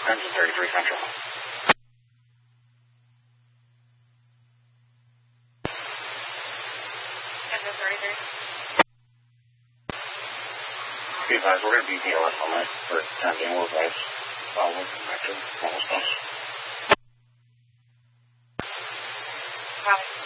Engine 33 Central. Engine 33. Be advised, we're going to be BLS all night for 10 being will advise. We'll come back to normal stuff. Copy.